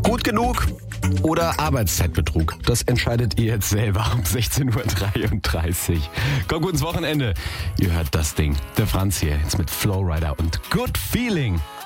Gut genug oder Arbeitszeitbetrug? Das entscheidet ihr jetzt selber um 16.33 Uhr. Kommt gut ins Wochenende. Ihr hört das Ding. Der Franz hier jetzt mit Flowrider und Good Feeling.